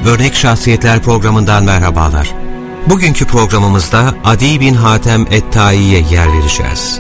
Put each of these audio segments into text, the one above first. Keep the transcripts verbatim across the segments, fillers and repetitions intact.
Örnek Şahsiyetler programından merhabalar. Bugünkü programımızda Adi bin Hatem et-Tai'ye yer vereceğiz.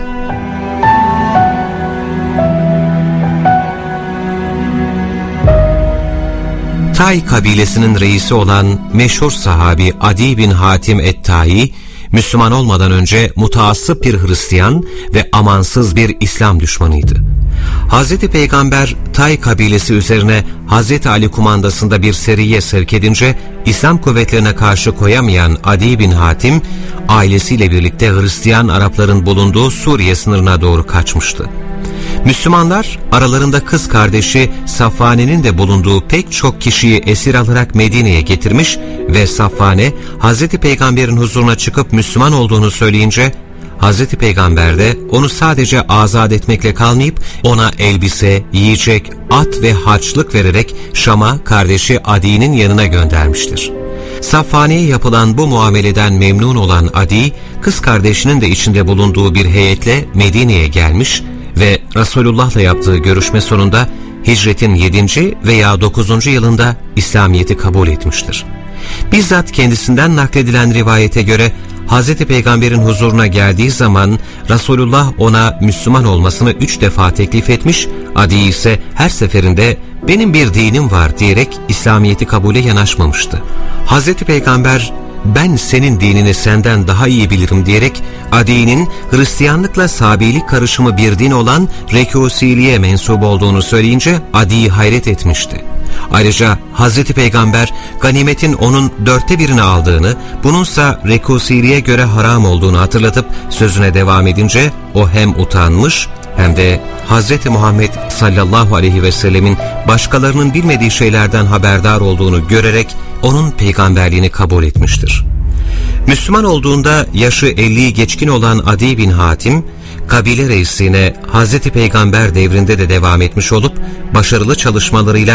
Tai kabilesinin reisi olan meşhur sahabi Adi bin Hatem et-Tai, Müslüman olmadan önce mutaassıp bir Hristiyan ve amansız bir İslam düşmanıydı. Hazreti Peygamber Tai kabilesi üzerine Hazreti Ali kumandasında bir seriye sevk edince İslam kuvvetlerine karşı koyamayan Adi bin Hatem, ailesiyle birlikte Hristiyan Arapların bulunduğu Suriye sınırına doğru kaçmıştı. Müslümanlar aralarında kız kardeşi Safvane'nin de bulunduğu pek çok kişiyi esir alarak Medine'ye getirmiş ve Safvane Hazreti Peygamber'in huzuruna çıkıp Müslüman olduğunu söyleyince Hazreti Peygamber de onu sadece azat etmekle kalmayıp ona elbise, yiyecek, at ve harçlık vererek Şam'a kardeşi Adi'nin yanına göndermiştir. Safvane'ye yapılan bu muameleden memnun olan Adi, kız kardeşinin de içinde bulunduğu bir heyetle Medine'ye gelmiş ve Resulullah'la yaptığı görüşme sonunda hicretin yedinci veya dokuzuncu yılında İslamiyet'i kabul etmiştir. Bizzat kendisinden nakledilen rivayete göre Hazreti Peygamber'in huzuruna geldiği zaman Resulullah ona Müslüman olmasını üç defa teklif etmiş, Adi ise her seferinde benim bir dinim var diyerek İslamiyet'i kabule yanaşmamıştı. Hazreti Peygamber ben senin dinini senden daha iyi bilirim diyerek Adi'nin Hristiyanlıkla Sabilik karışımı bir din olan Rekûsiliğe mensup olduğunu söyleyince Adi hayret etmişti. Ayrıca Hazreti Peygamber ganimetin onun dörtte birini aldığını, bununsa Rekûsiliğe göre haram olduğunu hatırlatıp sözüne devam edince o hem utanmış hem de Hazreti Muhammed sallallahu aleyhi ve sellemin başkalarının bilmediği şeylerden haberdar olduğunu görerek onun peygamberliğini kabul etmiştir. Müslüman olduğunda yaşı elliyi geçkin olan Adi bin Hatem, kabile reisliğine Hazreti Peygamber devrinde de devam etmiş olup başarılı çalışmalarıyla